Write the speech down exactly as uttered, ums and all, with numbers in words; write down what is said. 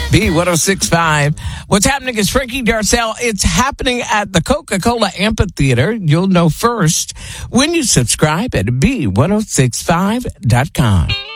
B one oh six point five. What's happening is Frankie Darcell. It's happening at the Coca-Cola Amphitheater. You'll know first when you subscribe at B one oh six five dot com.